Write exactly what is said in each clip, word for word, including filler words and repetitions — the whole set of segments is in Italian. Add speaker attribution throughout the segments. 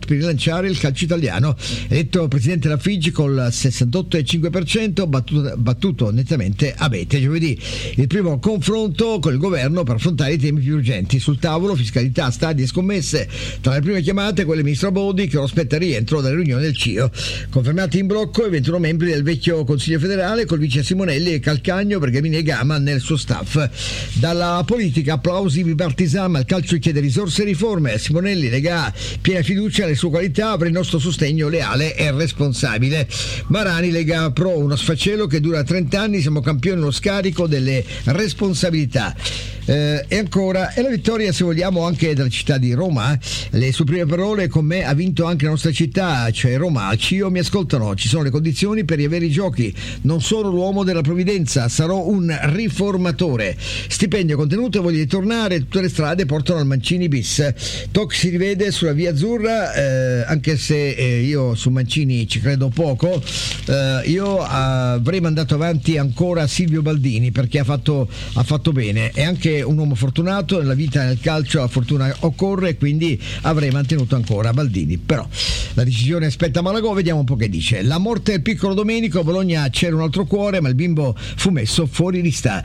Speaker 1: per rilanciare il calcio italiano. Eletto presidente della F I G col sessantotto virgola cinque per cento, battuto, battuto nettamente Abete. Giovedì il primo confronto con il governo per affrontare i temi più urgenti. Sul tavolo fiscalità, stadi e scommesse. Tra le prime chiamate quelle del ministro Bodi, che lo aspetta rientro dalle riunioni del C I O. Confermati in blocco i ventuno membri del vecchio Consiglio federale, col vice Simonelli e Calcagno, Bergamini e Gama nel suo staff. Dalla politica applausi bipartisan, ma il calcio chiede risorse e riforme. Simonelli, Lega, piena fiducia nelle sue qualità, avrà il nostro sostegno leale e responsabile. Marani, Lega Pro, uno sfacelo che dura trenta anni, siamo campioni nello scarico delle responsabilità. Eh, e ancora, è la vittoria, se vogliamo, anche della città di Roma. Le sue prime parole: con me ha vinto anche la nostra città, cioè Roma. Al C I O mi ascoltano, ci sono le condizioni per riavere i giochi, non sono l'uomo della provvidenza, sarò un riformatore. Stipendio contenuto e voglia di tornare, tutte le strade portano al Mancini bis. Toc si rivede sulla via azzurra, eh, anche se eh, io su Mancini ci credo poco. eh, io avrei mandato avanti ancora Silvio Baldini, perché ha fatto, ha fatto bene, è anche un uomo fortunato nella vita e nel calcio, la fortuna occorre, quindi avrei mantenuto ancora Baldini. Però la decisione spetta a Malagò, vediamo un po' che dice. La morte del piccolo Domenico, a Bologna c'era un altro cuore, ma il bimbo fu messo fuori lista.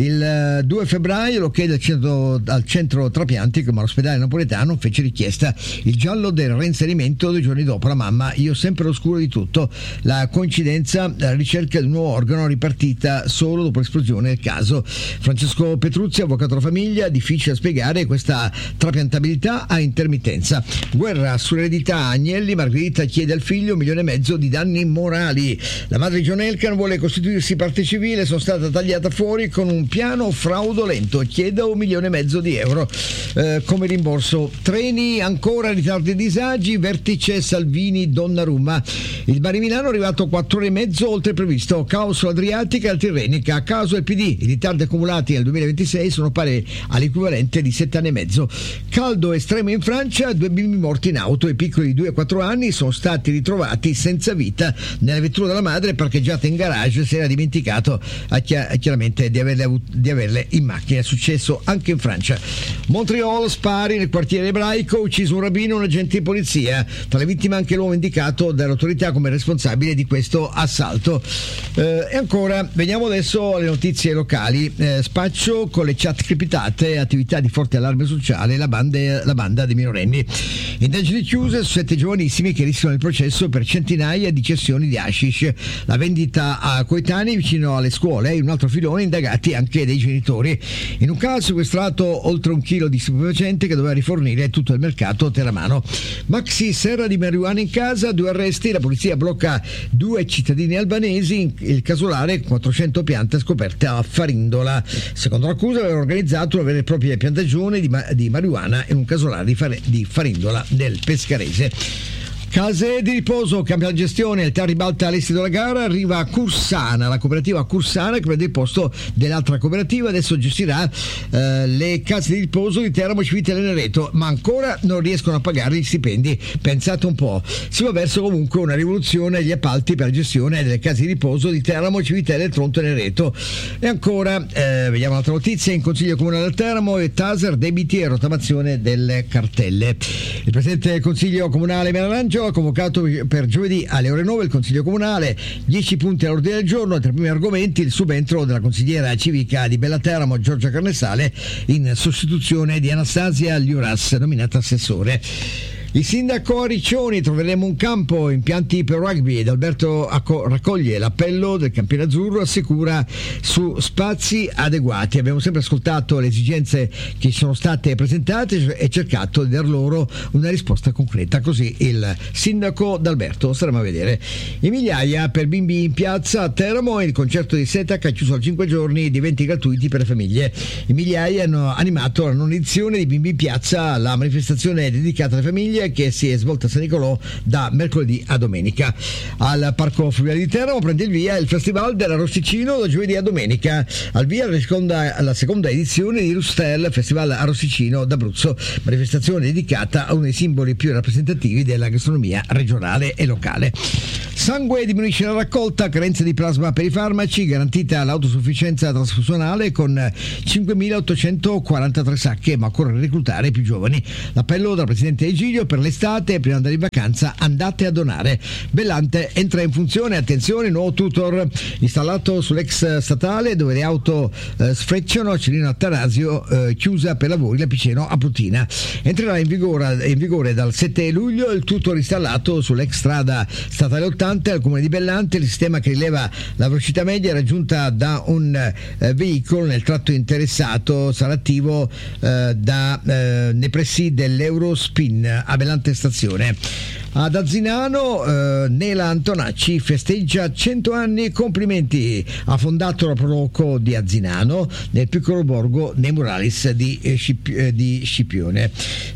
Speaker 1: Il uh, due febbraio lo chiede al centro, al centro trapianti, ma l'ospedale napoletano fece richiesta il giallo del reinserimento. Due giorni dopo la mamma: io sempre all'oscuro di tutto. La coincidenza, la ricerca di un nuovo organo ripartita solo dopo l'esplosione del caso. Francesco Petruzzi, avvocato della famiglia, difficile a spiegare questa trapiantabilità a intermittenza. Guerra sull'eredità, Agnelli, Margherita chiede al figlio un milione e mezzo di danni morali. La madre di John Elkann vuole costituirsi parte civile, sono stata tagliata fuori con un piano fraudolento, chiede un milione e mezzo di euro eh, come rimborso. Treni ancora ritardi e disagi, vertice Salvini Donnarumma. Il Bari Milano è arrivato quattro ore e mezzo oltre previsto, caos sull'Adriatica e Tirrenica. A caso il P D, i ritardi accumulati nel duemilaventisei sono pari all'equivalente di sette anni e mezzo. Caldo estremo in Francia, due bimbi morti in auto, i piccoli di due e quattro anni sono stati ritrovati senza vita nella vettura della madre parcheggiata in garage. Si era dimenticato chiaramente di averle, di averle in macchina. È successo anche in Francia. Montreal, spari nel quartiere ebraico, ucciso un rabbino e un agente di polizia. Tra le vittime anche l'uomo indicato dall'autorità come responsabile di questo assalto. Eh, e ancora, veniamo adesso alle notizie locali. Eh, spaccio con le chat criptate, attività di forte allarme sociale, la banda, la banda dei minorenni. Indagini chiuse su sette giovanissimi che rischiano il processo per centinaia di cessioni di hashish. La vendita a coetanei vicino alle scuole. In un altro filone indagati anche dei genitori. In un caso sequestrato oltre un chilo di stupefacente che doveva rifornire tutto il mercato teramano. Maxi serra di marijuana in casa, due arresti, la polizia blocca due cittadini albanesi, il casolare quattrocento piante scoperte a Farindola. Secondo l'accusa avevano organizzato una vera e propria piantagione di, ma- di marijuana in un casolare di, Fare- di Farindola nel Pescarese. Case di riposo, cambia la gestione, il T A R ribalta all'esito della gara, arriva a Cursana, la cooperativa Cursana che prende il posto dell'altra cooperativa, adesso gestirà eh, le case di riposo di Teramo, Civitella e Nereto, ma ancora non riescono a pagare gli stipendi. Pensate un po', si va verso comunque una rivoluzione agli appalti per la gestione delle case di riposo di Teramo, Civitella, Tronto e Nereto. E ancora, eh, vediamo un'altra notizia, in Consiglio Comunale del Teramo e Taser, debiti e rottamazione delle cartelle. Il Presidente del Consiglio Comunale Melanangio ha convocato per giovedì alle ore nove il Consiglio Comunale, dieci punti all'ordine del giorno. Tra i primi argomenti il subentro della consigliera civica di Bella Teramo Giorgia Carnesale in sostituzione di Anastasia Liuras, nominata assessore. Il sindaco a Riccioni, troveremo un campo, impianti per rugby, ed Alberto raccoglie l'appello del campione azzurro, assicura su spazi adeguati. Abbiamo sempre ascoltato le esigenze che sono state presentate e cercato di dar loro una risposta concreta, così il sindaco d'Alberto. Staremo a vedere. In migliaia per bimbi in piazza a Teramo, il concerto di Setac ha chiuso a cinque giorni di eventi gratuiti per le famiglie. In migliaia hanno animato la non edizione di Bimbi in piazza, la manifestazione dedicata alle famiglie che si è svolta a San Nicolò da mercoledì a domenica. Al Parco Fluviale di Teramo prende il via il Festival dell'Arrosticino da giovedì a domenica. Al via la seconda, la seconda edizione di Rustel, Festival Arrosticino d'Abruzzo, manifestazione dedicata a uno dei simboli più rappresentativi della gastronomia regionale e locale. Sangue diminuisce la raccolta, carenza di plasma per i farmaci, garantita l'autosufficienza trasfusionale con cinquemilaottocentoquarantatré sacche, ma occorre reclutare più giovani. L'appello dal presidente Egidio per l'estate, prima di andare in vacanza andate a donare. Bellante entra in funzione, attenzione, nuovo tutor installato sull'ex statale dove le auto eh, sfrecciano, Cirino Attanasio, eh, chiusa per lavori la Piceno a Putina. Entrerà in vigore, in vigore dal sette luglio il tutor installato sull'ex strada statale ottanta al comune di Bellante. Il sistema che rileva la velocità media raggiunta da un eh, veicolo nel tratto interessato sarà attivo eh, da, eh, nei pressi dell'Eurospin a Bellante stazione. Ad Azinano eh, Nela Antonacci festeggia cento anni, complimenti, ha fondato la Proloco di Azinano nel piccolo borgo nei Muralis di, eh, Scip- eh, di Scipione.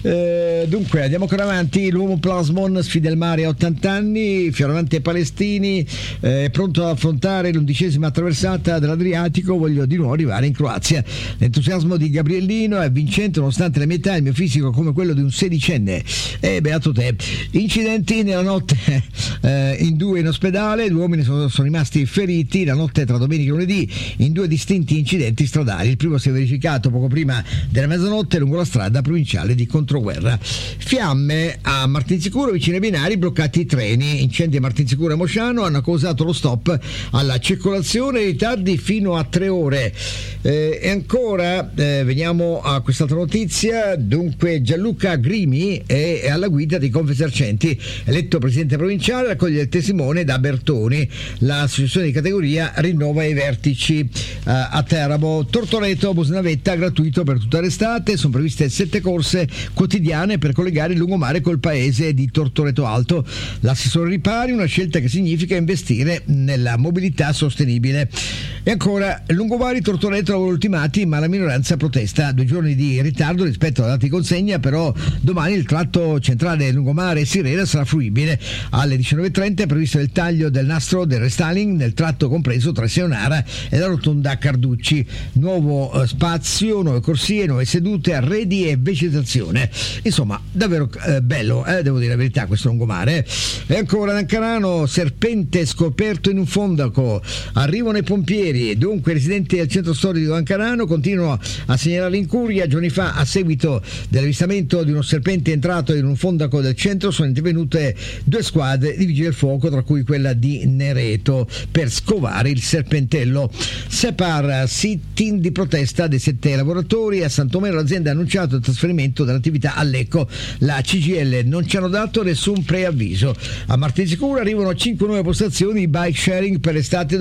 Speaker 1: Eh, dunque andiamo ancora avanti, l'uomo Plasmon sfida il mare a ottanta anni, Fioravanti e Palestini, è eh, pronto ad affrontare l'undicesima traversata dell'Adriatico, voglio di nuovo arrivare in Croazia. L'entusiasmo di Gabriellino è vincente nonostante la mia età, il mio fisico come quello di un sedicenne. E eh, beato te. Incidenti nella notte eh, in due in ospedale, due uomini sono, sono rimasti feriti la notte tra domenica e lunedì in due distinti incidenti stradali. Il primo si è verificato poco prima della mezzanotte lungo la strada provinciale di Controguerra. Fiamme a Martinsicuro, vicino ai binari bloccati i treni. Incendi a Martinsicuro e Mosciano hanno causato lo stop alla circolazione, ritardi fino a tre ore. Eh, e ancora eh, veniamo a quest'altra notizia. Dunque Gianluca Grimi è, è alla guida di Confesercenti, eletto presidente provinciale, raccoglie il testimone da Bertoni. L'associazione di categoria rinnova i vertici uh, a Teramo. Tortoreto Bosnavetta gratuito per tutta l'estate, sono previste sette corse quotidiane per collegare il lungomare col paese di Tortoreto Alto. L'assessore Ripari, una scelta che significa investire nella mobilità sostenibile. E ancora lungomari Tortoreto ultimati, ma la minoranza protesta. Due giorni di ritardo rispetto alla data di consegna, però domani il tratto centrale lungomare e Sirena sarà fruibile. Alle diciannove e trenta è previsto il taglio del nastro del restyling nel tratto compreso tra Seonara e la rotonda Carducci. Nuovo eh, spazio, nuove corsie, nuove sedute, arredi e vegetazione. Insomma, davvero eh, bello, eh, devo dire la verità, questo lungomare. E ancora ad Ancarano, serpente scoperto in un fondaco. Arrivano i pompieri. Dunque, i residenti del centro storico di Ancarano continuano a segnalare l'incuria. Giorni fa, a seguito dell'avvistamento di uno serpente entrato in un fondaco del centro, sono intervenute due squadre di vigili del fuoco, tra cui quella di Nereto, per scovare il serpentello. Separ sit-in di protesta dei sette lavoratori. A Santomero l'azienda ha annunciato il trasferimento dell'attività a Lecco. La C G I L non ci hanno dato nessun preavviso. A Martinsicuro arrivano cinque nuove postazioni di bike sharing per l'estate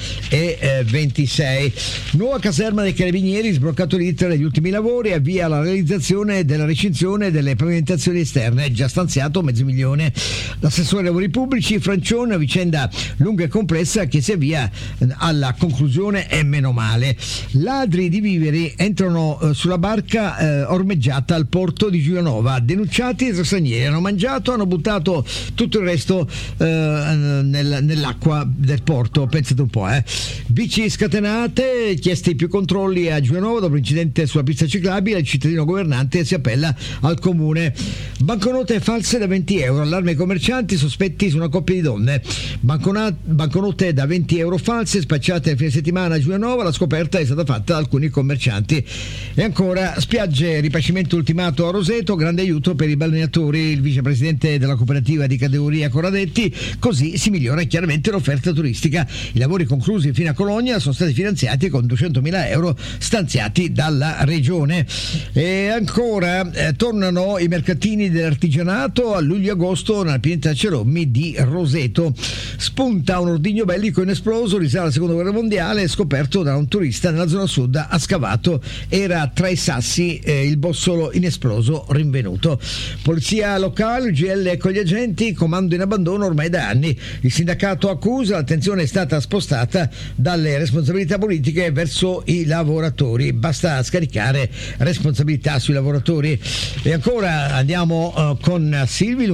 Speaker 1: duemilaventisei. Nuova caserma dei Carabinieri, sbloccato l'iter degli ultimi lavori, avvia la realizzazione della recinzione delle pavimentazioni esterne, già stanziato mezzo milione. L'assessore ai lavori pubblici Francione, vicenda lunga e complessa che si avvia alla conclusione e meno male. Ladri di viveri entrano eh, sulla barca eh, ormeggiata al porto di Giulianova, denunciati i stranieri, hanno mangiato, hanno buttato tutto il resto eh, nel, nell'acqua del porto, pensate un po'. Eh. Bici scatenate, chiesti più controlli a Giulianova dopo l'incidente sulla pista ciclabile, il cittadino governante si appella al comune. Banconote false da venti euro, allarme ai commercianti, sospetti su una coppia di donne. Bancona- banconote da venti euro false spacciate nel fine settimana a Giulianova, la scoperta è stata fatta da alcuni commercianti. E ancora spiagge, ripascimento ultimato a Roseto, grande aiuto per i balneatori, il vicepresidente della cooperativa di categoria Corradetti, così si migliora chiaramente l'offerta turistica. I lavori conclusi fino a Cologna sono stati finanziati con duecentomila euro stanziati dalla regione. E ancora eh, tornano i mercatini dell'artigianato a luglio-agosto nella pineta Cerommi di Roseto. Spunta un ordigno bellico inesploso, risale alla seconda guerra mondiale, scoperto da un turista nella zona sud, ha scavato, era tra i sassi eh, il bossolo inesploso rinvenuto. Polizia locale, U G L con gli agenti, comando in abbandono ormai da anni. Il sindacato accusa, l'attenzione è stata spostata dalle responsabilità politiche verso i lavoratori, basta scaricare responsabilità sui lavoratori. E ancora andiamo uh, con Silvi,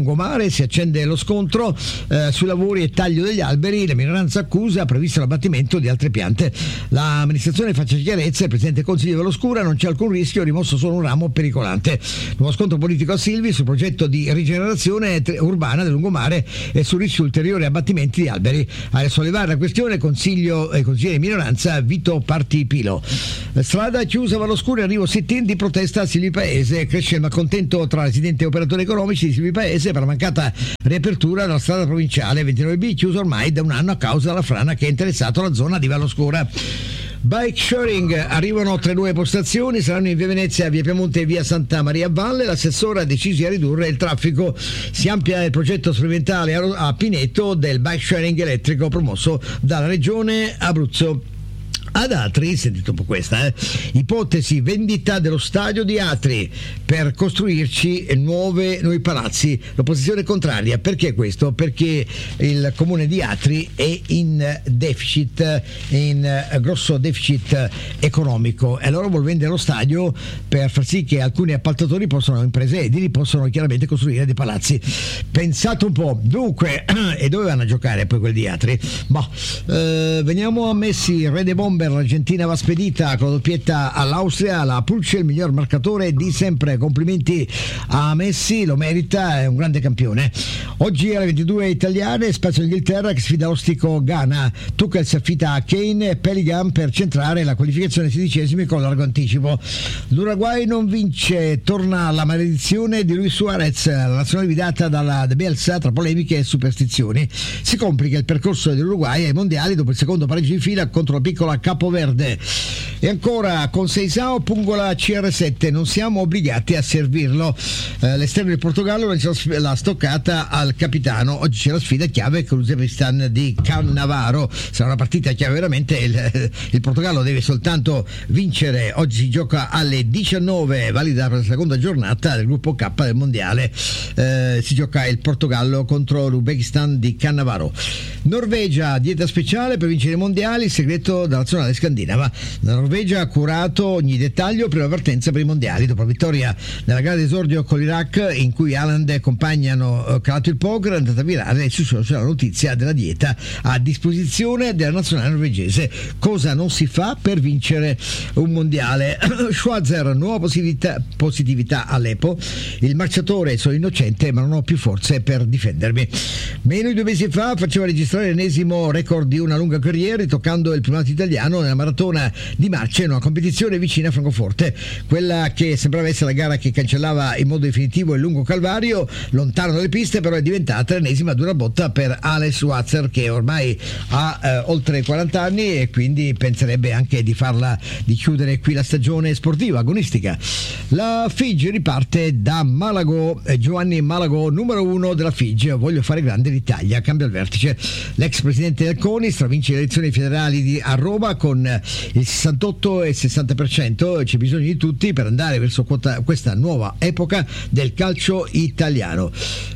Speaker 1: lungomare si accende lo scontro eh, sui lavori e taglio degli alberi. La minoranza accusa, previsto l'abbattimento di altre piante. L'amministrazione faccia chiarezza, il presidente del Consiglio dell'Oscura, non c'è alcun rischio, rimosso solo un ramo pericolante. Nuovo scontro politico a Silvi sul progetto di rigenerazione urbana del lungomare e sul rischio ulteriori abbattimenti di alberi. A sollevare la questione consiglio e eh, consigliere di minoranza Vito Partipilo. Strada chiusa Valloscura, arrivo sit-in di protesta a Silvi Paese. Cresce il malcontento tra residenti e operatori economici di Silvi Paese per la mancata riapertura della strada provinciale ventinove B, chiusa ormai da un anno a causa della frana che ha interessato la zona di Valloscura. Bike sharing, arrivano tre nuove postazioni, saranno in via Venezia, via Piemonte e via Santa Maria Valle. L'assessore ha deciso di ridurre il traffico. Si amplia il progetto sperimentale a Pineto del bike sharing elettrico promosso dalla regione Abruzzo. Ad Atri, sentite un po' questa, eh? ipotesi vendita dello stadio di Atri per costruirci nuove, nuovi palazzi. L'opposizione contraria, perché questo? Perché il comune di Atri è in deficit, in grosso deficit economico, e allora vuol vendere lo stadio per far sì che alcuni appaltatori possano, imprese edili, possono chiaramente costruire dei palazzi. Pensate un po', dunque, e dove vanno a giocare poi quelli di Atri? Boh, eh, veniamo a Messi, re dei bomber. L'Argentina va spedita con la doppietta all'Austria, la Pulce il miglior marcatore di sempre. Complimenti a Messi, lo merita, è un grande campione. Oggi alle ventidue italiane, spazio Inghilterra che sfida l'ostico Ghana. Tuchel si affida a Kane e Bellingham per centrare la qualificazione sedicesimi con largo anticipo. L'Uruguay non vince, torna la maledizione di Luis Suarez, la nazionale guidata dalla De Bielsa tra polemiche e superstizioni. Si complica il percorso dell'Uruguay ai mondiali dopo il secondo pareggio di fila contro la piccola Capoverde. E ancora con Seisao pungola C R sette, non siamo obbligati a servirlo. Eh, l'esterno del Portogallo l'ha stoccata al capitano. Oggi c'è la sfida chiave con l'Uzbekistan di Cannavaro, sarà una partita chiave veramente. Il, il Portogallo deve soltanto vincere. Oggi si gioca alle diciannove, valida per la seconda giornata del gruppo K del mondiale. Eh, si gioca il Portogallo contro l'Uzbekistan di Cannavaro. Norvegia, dieta speciale per vincere i mondiali, il segreto della nazionale scandinava. La Norvegia ha curato ogni dettaglio per l'avvertenza per i mondiali. Dopo la vittoria nella gara d'esordio con l'Iraq, in cui Haaland e compagni hanno calato il poker, è andata virale sui social la notizia della dieta a disposizione della nazionale norvegese. Cosa non si fa per vincere un mondiale? Schwarzer, nuova positività, positività all'E P O. Il marciatore: sono innocente ma non ho più forze per difendermi. Meno di due mesi fa faceva registrare l'ennesimo record di una lunga carriera, toccando il primato italiano nella maratona di marcia in una competizione vicina a Francoforte. Quella che sembrava essere la gara che cancellava in modo definitivo il lungo calvario lontano dalle piste, però è diventata l'ennesima dura botta per Alex Schwarzer, che ormai ha eh, oltre quaranta anni e quindi penserebbe anche di farla, di chiudere qui la stagione sportiva agonistica. La Figi riparte da Malago. Giovanni Malago, numero uno della Figi: voglio fare grande l'Italia, cambia il vertice. L'ex presidente del CONI stravince le elezioni federali di, a Roma con il sessantotto e il sessanta per cento. C'è bisogno di tutti per andare verso quota, questa nuova epoca del calcio italiano.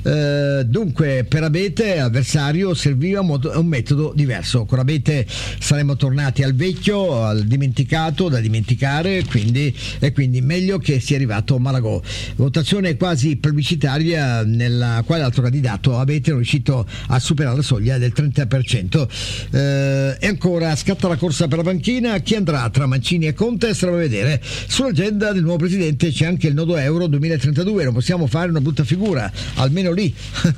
Speaker 1: Eh, dunque per Abete, avversario, serviva un metodo diverso. Con Abete saremmo tornati al vecchio, al dimenticato, da dimenticare, quindi, e quindi meglio che sia arrivato Malagò. Votazione quasi plebiscitaria nella quale l'altro candidato Abete è riuscito a superare la soglia del trenta per cento. Eh, e ancora scatta la corsa per la panchina. Chi andrà tra Mancini e Conte staremo a vedere. Sull'agenda del nuovo presidente c'è anche il nodo Euro duemilatrentadue. Non possiamo fare una brutta figura, almeno lì.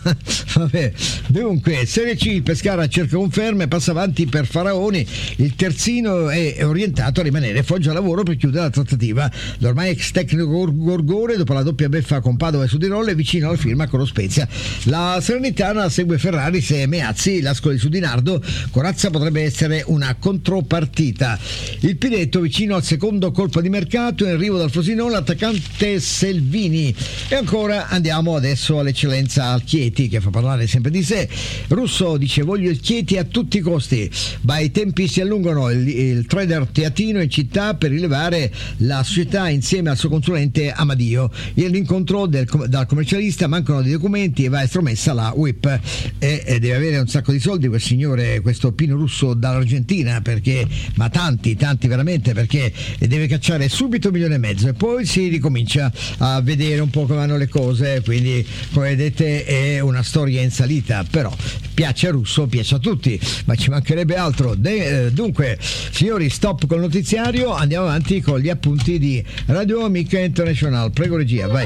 Speaker 1: Vabbè. Dunque, Serie C, il Pescara cerca conferme, passa avanti per Faraoni. Il terzino è orientato a rimanere Foggia lavoro per chiudere la trattativa. L'ormai ex tecnico Gorgone, dopo la doppia beffa con Padova e Sudtirolo, è vicino alla firma con lo Spezia. La Salernitana segue Ferrari e Meazzi, l'Ascoli su Di Nardo. Corazza potrebbe essere una contropartita. Il Pineto vicino al secondo colpo di mercato, in arrivo dal Frosinone l'attaccante Selvini. E ancora andiamo adesso all'eccellenza al Chieti, che fa parlare sempre di sé. Russo dice: voglio il Chieti a tutti i costi, ma i tempi si allungano. Il, il trader teatino è in città per rilevare la società insieme al suo consulente Amadio. L'incontro del, dal commercialista, mancano dei documenti e va estromessa la U I P. E, e deve avere un sacco di soldi quel signore, questo Pino Russo dall'Argentina, perché ma tanti, tanti veramente, perché deve cacciare subito un milione e mezzo e poi si ricomincia a vedere un po' come vanno le cose, quindi come vedete è una storia in salita, però piace a Russo, piace a tutti, ma ci mancherebbe altro. De- eh, dunque, signori, stop col notiziario, andiamo avanti con gli appunti di Radio Amica International. Prego regia, vai.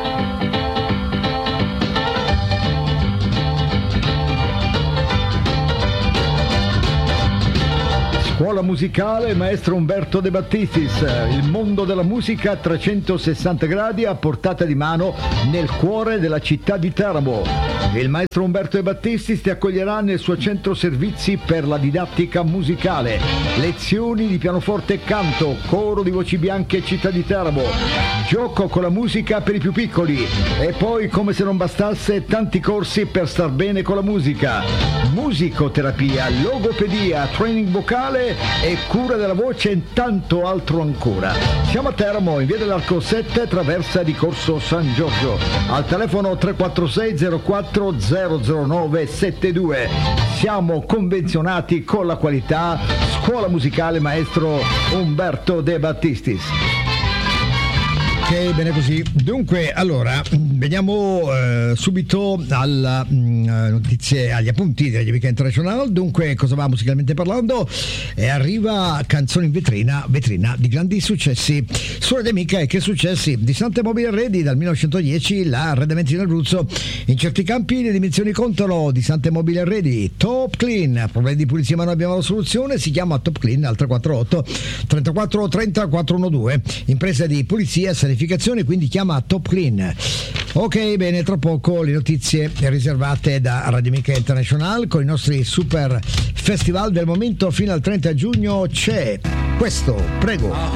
Speaker 2: Scuola musicale maestro Umberto De Battistis, il mondo della musica a trecentosessanta gradi a portata di mano nel cuore della città di Teramo. Il maestro Umberto De Battistis ti accoglierà nel suo centro servizi per la didattica musicale, lezioni di pianoforte e canto, coro di voci bianche città di Teramo, gioco con la musica per i più piccoli e poi, come se non bastasse, tanti corsi per star bene con la musica, musicoterapia, logopedia, training vocale e cura della voce e tanto altro ancora. Siamo a Teramo, in via dell'Arco sette, traversa di Corso San Giorgio, al telefono tre quattro sei zero quattro zero zero nove sette due. Siamo convenzionati con la qualità. Scuola musicale maestro Umberto De Battistis.
Speaker 1: Ok, bene così. Dunque, allora, veniamo eh, subito alla mh, notizie, agli appunti della Amica International. Dunque, cosa va musicalmente parlando? E arriva canzone in vetrina, vetrina di grandi successi. Su Radio Amica, e che successi? Di Sante Mobile Ready dal millenovecentodieci, la arredamenti in Abruzzo. In certi campi le dimensioni contano. Di Sante Mobile Ready, Top Clean. Problemi di pulizia ma noi abbiamo la soluzione, si chiama Top Clean al tre quattro otto trentaquattro trenta quattrocentododici. Impresa di pulizia, quindi chiama Top Clean. Ok, bene, tra poco le notizie riservate da Radio Amica International con i nostri super festival del momento fino al trenta giugno. C'è questo, prego.